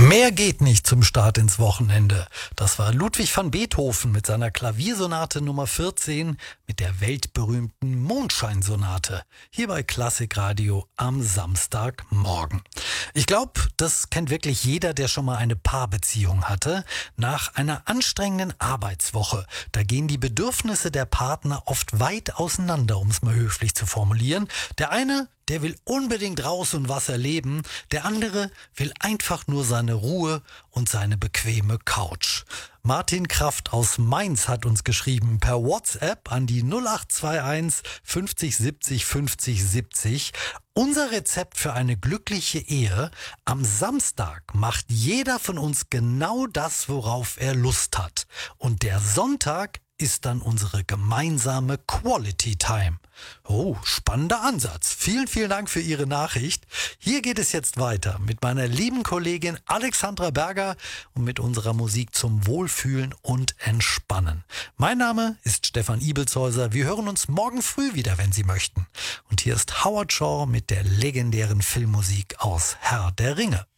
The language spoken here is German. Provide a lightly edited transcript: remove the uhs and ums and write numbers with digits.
Mehr geht nicht zum Start ins Wochenende. Das war Ludwig van Beethoven mit seiner Klaviersonate Nummer 14 mit der weltberühmten Mondscheinsonate. Hier bei Klassikradio am Samstagmorgen. Ich glaube, das kennt wirklich jeder, der schon mal eine Paarbeziehung hatte. Nach einer anstrengenden Arbeitswoche, da gehen die Bedürfnisse der Partner oft weit auseinander, um es mal höflich zu formulieren. Der eine, der will unbedingt raus und was erleben. Der andere will einfach nur seine Ruhe und seine bequeme Couch. Martin Kraft aus Mainz hat uns geschrieben per WhatsApp an die 0821 50 70 50 70. Unser Rezept für eine glückliche Ehe: Am Samstag macht jeder von uns genau das, worauf er Lust hat. Und der Sonntag ist dann unsere gemeinsame Quality Time. Oh, spannender Ansatz. Vielen, vielen Dank für Ihre Nachricht. Hier geht es jetzt weiter mit meiner lieben Kollegin Alexandra Berger und mit unserer Musik zum Wohlfühlen und Entspannen. Mein Name ist Stefan Ibelshäuser. Wir hören uns morgen früh wieder, wenn Sie möchten. Und hier ist Howard Shaw mit der legendären Filmmusik aus Herr der Ringe.